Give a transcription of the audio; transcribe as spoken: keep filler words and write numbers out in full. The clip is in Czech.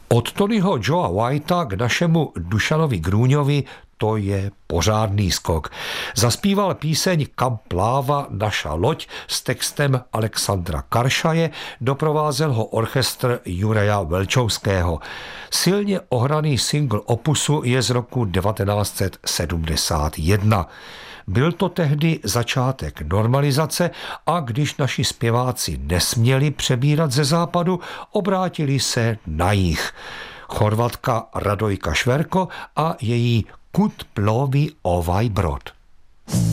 Od Tonyho Joea Whitea k našemu Dušanovi Grůňovi to je pořádný skok. Zaspíval píseň Kam pláva naša loď s textem Alexandra Karšaje, doprovázel ho orchestr Juraja Velčovského. Silně ohraný single opusu je z roku devatenáct set sedmdesát jedna. Byl to tehdy začátek normalizace a když naši zpěváci nesměli přebírat ze západu, obrátili se na jih. Chorvatka Radojka Šverko a její Kud plovi ovaj brod.